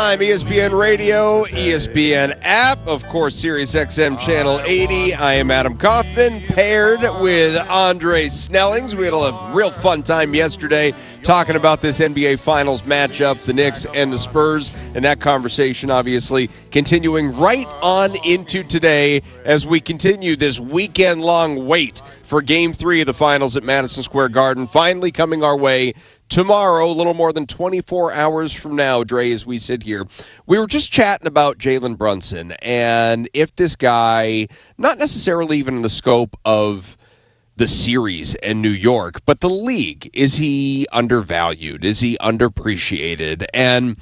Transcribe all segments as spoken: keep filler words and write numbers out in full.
Time, E S P N Radio, E S P N app, of course, Sirius X M Channel eighty. I am Adam Kaufman, paired with Andre Snellings. We had a real fun time yesterday talking about this N B A Finals matchup, the Knicks and the Spurs, and that conversation obviously continuing right on into today as we continue this weekend-long wait for Game three of the Finals at Madison Square Garden, finally coming our way tomorrow, a little more than twenty-four hours from now, Dre, as we sit here. We were just chatting about Jalen Brunson, and if this guy, not necessarily even in the scope of the series in New York, but the league, is he undervalued? Is he underappreciated? And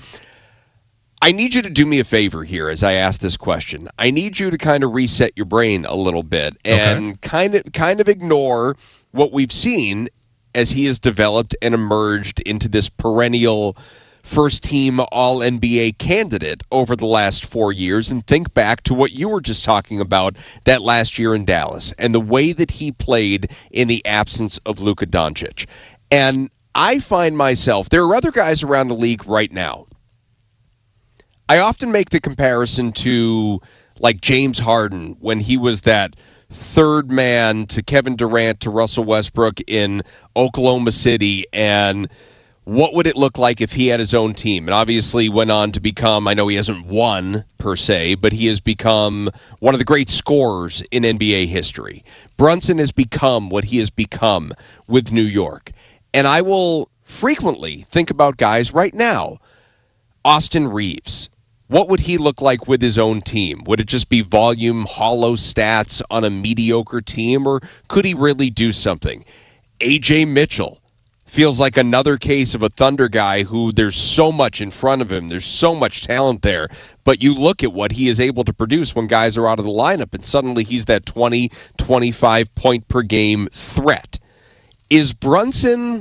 I need you to do me a favor here as I ask this question. I need you to kind of reset your brain a little bit and okay. kind of kind of ignore what we've seen as he has developed and emerged into this perennial first-team All N B A candidate over the last four years, and think back to what you were just talking about that last year in Dallas and the way that he played in the absence of Luka Doncic. And I find myself, there are other guys around the league right now. I often make the comparison to, like, James Harden when he was that third man to Kevin Durant to Russell Westbrook in Oklahoma City, and what would it look like if he had his own team? And obviously went on to become, I know he hasn't won per se, but he has become one of the great scorers in N B A history. Brunson has become what he has become with New York. And I will frequently think about guys right now. Austin Reeves. What would he look like with his own team? Would it just be volume, hollow stats on a mediocre team, or could he really do something? A J Mitchell feels like another case of a Thunder guy who there's so much in front of him. There's so much talent there. But you look at what he is able to produce when guys are out of the lineup, and suddenly he's that twenty, twenty-five point per game threat. Is Brunson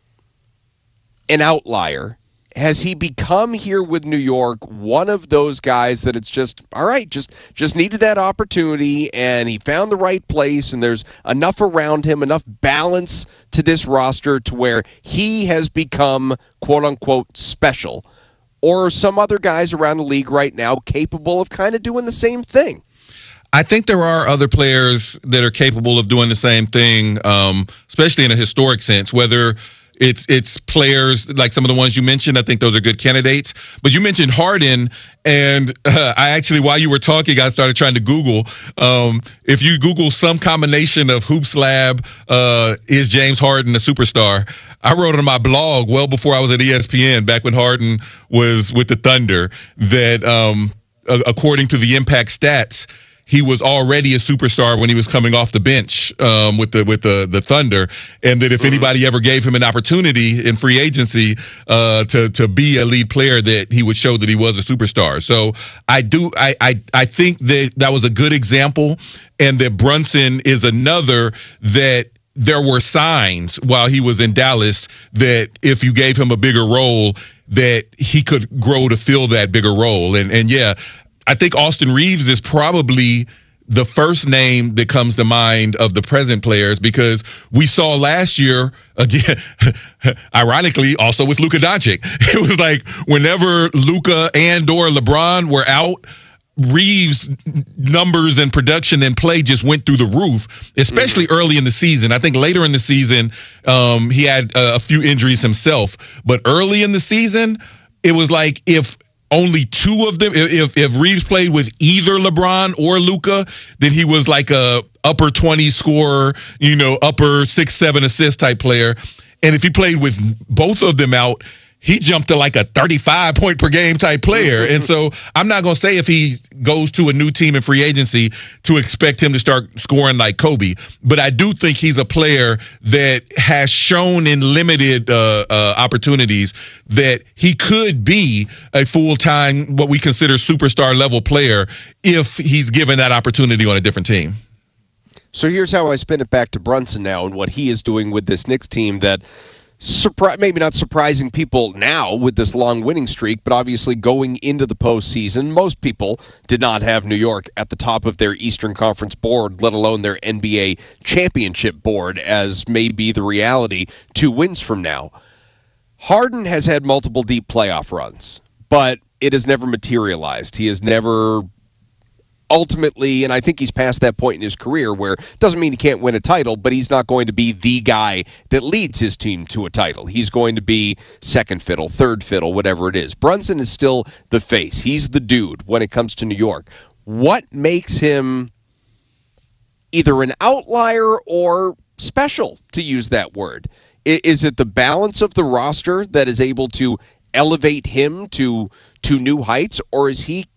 an outlier? Has he become here with New York one of those guys that it's just, all right, just just needed that opportunity, and he found the right place, and there's enough around him, enough balance to this roster to where he has become, quote-unquote, special? Or are some other guys around the league right now capable of kind of doing the same thing? I think there are other players that are capable of doing the same thing, um, especially in a historic sense, whether It's it's players like some of the ones you mentioned. I think those are good candidates. But you mentioned Harden, and uh, I actually, while you were talking, I started trying to Google. Um, if you Google some combination of Hoops Lab, uh, is James Harden a superstar? I wrote on my blog well before I was at E S P N, back when Harden was with the Thunder, that um, uh, according to the Impact stats, he was already a superstar when he was coming off the bench um, with the with the the Thunder, and that if anybody ever gave him an opportunity in free agency uh, to to be a lead player, that he would show that he was a superstar. So I do I I, I think that that was a good example, and that Brunson is another that there were signs while he was in Dallas that if you gave him a bigger role, that he could grow to fill that bigger role. And and yeah. I think Austin Reeves is probably the first name that comes to mind of the present players, because we saw last year, again, ironically, also with Luka Doncic. It was like whenever Luka and or LeBron were out, Reeves' numbers and production and play just went through the roof, especially mm-hmm. early in the season. I think later in the season, um, he had uh, a few injuries himself. But early in the season, it was like if only two of them, if if Reeves played with either LeBron or Luka, then he was like a upper twenty scorer, you know, upper six, seven assist type player. And if he played with both of them out, he jumped to like a thirty-five point per game type player. And so I'm not going to say if he goes to a new team in free agency to expect him to start scoring like Kobe. But I do think he's a player that has shown in limited uh, uh, opportunities that he could be a full-time, what we consider superstar level player if he's given that opportunity on a different team. So here's how I spin it back to Brunson now and what he is doing with this Knicks team that Surpri- maybe not surprising people now with this long winning streak, but obviously going into the postseason, most people did not have New York at the top of their Eastern Conference board, let alone their N B A championship board, as may be the reality two wins from now. Harden has had multiple deep playoff runs, but it has never materialized. He has never ultimately, and I think he's past that point in his career where it doesn't mean he can't win a title, but he's not going to be the guy that leads his team to a title. He's going to be second fiddle, third fiddle, whatever it is. Brunson is still the face. He's the dude when it comes to New York. What makes him either an outlier or special, to use that word? Is it the balance of the roster that is able to elevate him to to new heights, or is he,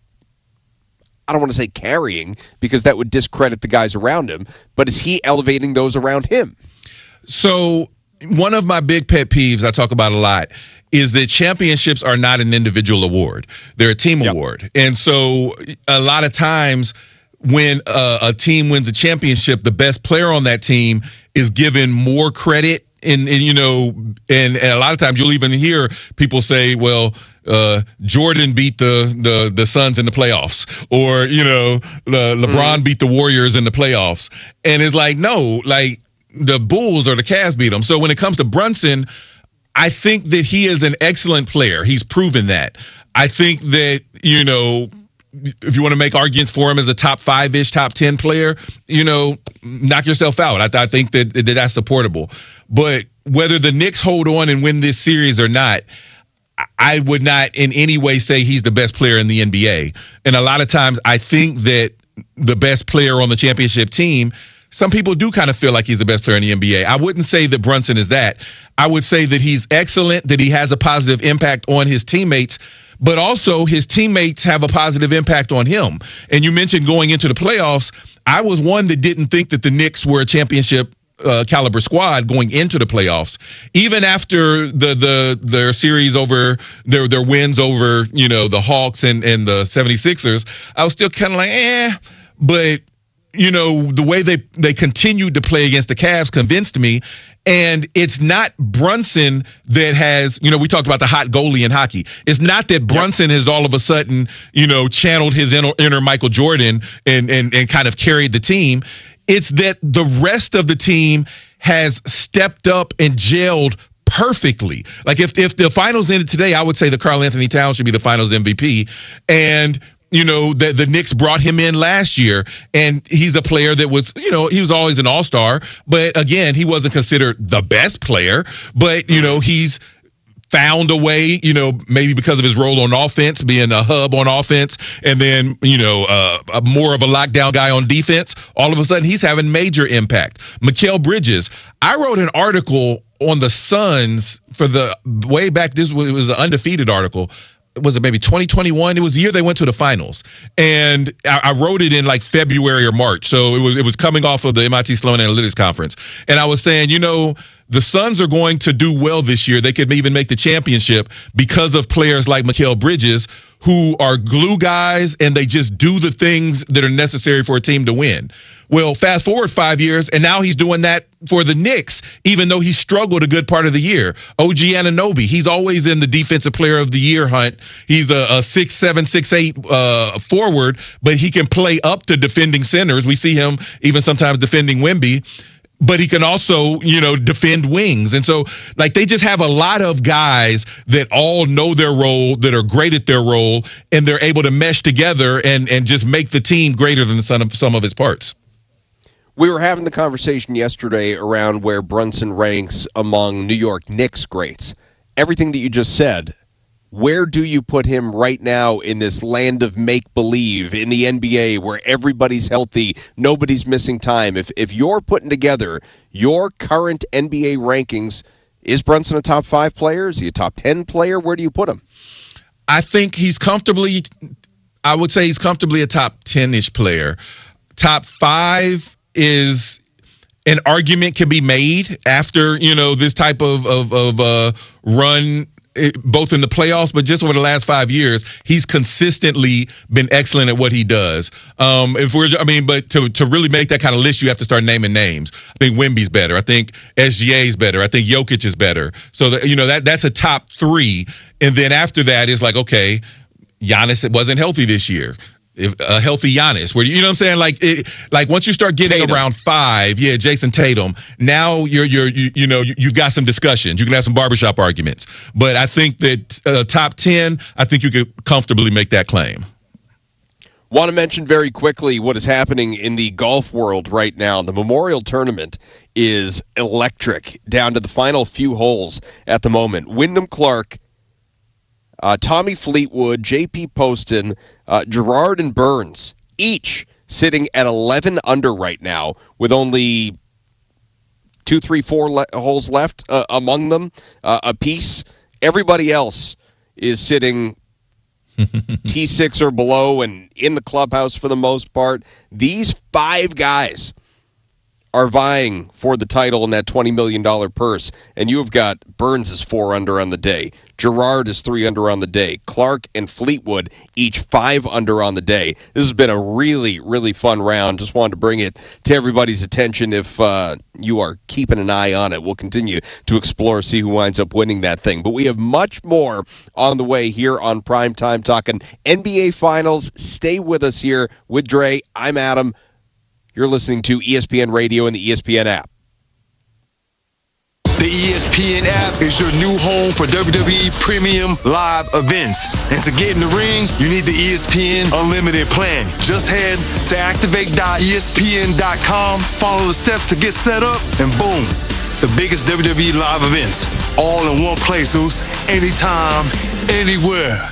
I don't want to say carrying because that would discredit the guys around him, but is he elevating those around him? So one of my big pet peeves I talk about a lot is that championships are not an individual award. They're a team yep. award. And so a lot of times when uh, a team wins a championship, the best player on that team is given more credit. And, and you know, and, and a lot of times you'll even hear people say, well, uh, Jordan beat the, the the Suns in the playoffs, or, you know, Le, LeBron mm-hmm. beat the Warriors in the playoffs. And it's like, no, like the Bulls or the Cavs beat them. So when it comes to Brunson, I think that he is an excellent player. He's proven that. I think that, you know, if you want to make arguments for him as a top five-ish, top ten player, you know, knock yourself out. I, I think that, that that's supportable. But whether the Knicks hold on and win this series or not, I would not in any way say he's the best player in the N B A. And a lot of times I think that the best player on the championship team, some people do kind of feel like he's the best player in the N B A. I wouldn't say that Brunson is that. I would say that he's excellent, that he has a positive impact on his teammates, but also his teammates have a positive impact on him. And you mentioned going into the playoffs. I was one that didn't think that the Knicks were a championship uh, caliber squad going into the playoffs. Even after the the their series over, their their wins over, you know, the Hawks and, and the seventy-sixers, I was still kind of like, eh. But, you know, the way they, they continued to play against the Cavs convinced me. And it's not Brunson that has, you know, we talked about the hot goalie in hockey. It's not that Brunson has all of a sudden, you know, channeled his inner, inner Michael Jordan and, and, and kind of carried the team. It's that the rest of the team has stepped up and gelled perfectly. Like if, if the finals ended today, I would say that Karl Anthony Towns should be the finals M V P. And you know, the, the Knicks brought him in last year, and he's a player that was, you know, he was always an all-star. But, again, he wasn't considered the best player. But, you know, he's found a way, you know, maybe because of his role on offense, being a hub on offense, and then, you know, uh, more of a lockdown guy on defense. All of a sudden, he's having major impact. Mikal Bridges. I wrote an article on the Suns for the way back. This was, it was an undefeated article. Was it maybe twenty twenty-one? It was the year they went to the finals, and I, I wrote it in like February or March. So it was it was coming off of the M I T Sloan Analytics Conference, and I was saying, you know, the Suns are going to do well this year. They could even make the championship because of players like Mikal Bridges, who are glue guys, and they just do the things that are necessary for a team to win. Well, fast forward five years, and now he's doing that for the Knicks, even though he struggled a good part of the year. O G Anunoby, he's always in the Defensive Player of the Year hunt. He's a, a six seven, six eight uh, forward, but he can play up to defending centers. We see him even sometimes defending Wemby. But he can also, you know, defend wings. And so, like, they just have a lot of guys that all know their role, that are great at their role, and they're able to mesh together and, and just make the team greater than the sum of, some of its parts. We were having the conversation yesterday around where Brunson ranks among New York Knicks greats. Everything that you just said, where do you put him right now in this land of make-believe in the N B A where everybody's healthy, nobody's missing time? If if you're putting together your current N B A rankings, is Brunson a top five player? Is he a top ten player? Where do you put him? I think he's comfortably, I would say he's comfortably a top ten-ish player. Top five is an argument can be made after, you know, this type of, of, of uh, run, both in the playoffs, but just over the last five years, he's consistently been excellent at what he does. Um, if we're, I mean, but to to really make that kind of list, you have to start naming names. I think Wemby's better. I think S G A is better. I think Jokic is better. So that, you know, that that's a top three. And then after that is like, okay, Giannis wasn't healthy this year. if a healthy Giannis, where you know what I'm saying, like it, like once you start getting Tatum. around five, yeah, Jason Tatum. Now you're you're you, you know you, you've got some discussions. You can have some barbershop arguments, but I think that uh, top ten, I think you could comfortably make that claim. Want to mention very quickly what is happening in the golf world right now. The Memorial Tournament is electric down to the final few holes at the moment. Wyndham Clark, uh, Tommy Fleetwood, J P Poston, uh, Gerard and Burns, each sitting at eleven under right now with only two, three, four le- holes left uh, among them uh, apiece. Everybody else is sitting T six or below and in the clubhouse for the most part. These five guys are vying for the title in that twenty million dollars purse. And you have got Burns is four under on the day. Gerard is three under on the day. Clark and Fleetwood each five under on the day. This has been a really, really fun round. Just wanted to bring it to everybody's attention if uh, you are keeping an eye on it. We'll continue to explore, see who winds up winning that thing. But we have much more on the way here on Primetime talking N B A Finals. Stay with us here with Dre. I'm Adam. You're listening to E S P N Radio and the E S P N app. The E S P N app is your new home for W W E Premium Live events. And to get in the ring, you need the E S P N Unlimited plan. Just head to activate dot E S P N dot com, follow the steps to get set up, and boom, the biggest W W E live events, all in one place, Zeus, anytime, anywhere.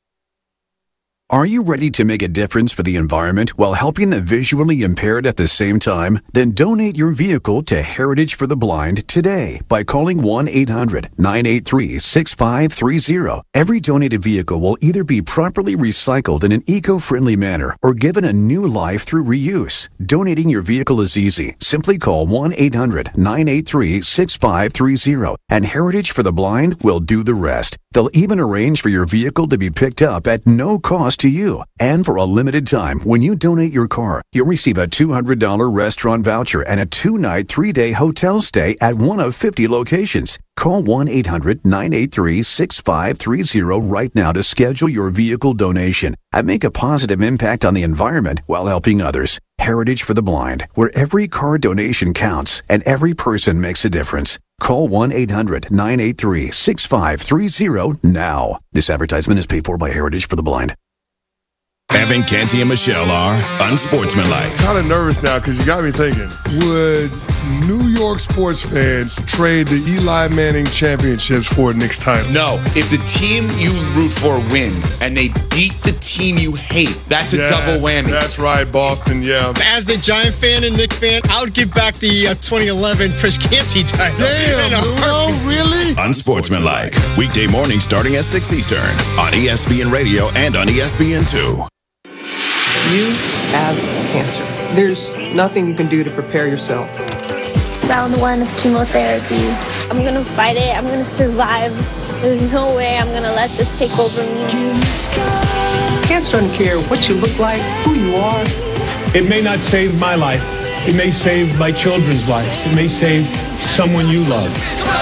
Are you ready to make a difference for the environment while helping the visually impaired at the same time? Then donate your vehicle to Heritage for the Blind today by calling one eight hundred nine eight three six five three zero. Every donated vehicle will either be properly recycled in an eco-friendly manner or given a new life through reuse. Donating your vehicle is easy. Simply call one eight hundred nine eight three six five three zero and Heritage for the Blind will do the rest. They'll even arrange for your vehicle to be picked up at no cost to you. And for a limited time, when you donate your car, you'll receive a two hundred dollars restaurant voucher and a two-night, three-day hotel stay at one of fifty locations. Call one eight hundred nine eight three six five three zero right now to schedule your vehicle donation and make a positive impact on the environment while helping others. Heritage for the Blind, where every car donation counts and every person makes a difference. Call one eight hundred nine eight three six five three zero now. This advertisement is paid for by Heritage for the Blind. Evan, Canty, and Michelle are unsportsmanlike. Kind of nervous now because you got me thinking, would New York sports fans trade the Eli Manning championships for a Knicks title? No. If the team you root for wins and they beat the team you hate, that's a Yeah, double whammy. That's right, Boston, yeah. As the Giant fan and Knick fan, I would give back the uh, twenty eleven Chris Canty title. Damn, In a Bruno, heartbeat. really? Unsportsmanlike. Weekday mornings starting at six Eastern on E S P N Radio and on E S P N two. You have cancer. There's nothing you can do to prepare yourself. Round one of chemotherapy. I'm gonna fight it. I'm gonna survive. There's no way I'm gonna let this take over me. Cancer doesn't care what you look like, who you are. It may not save my life. It may save my children's life. It may save someone you love.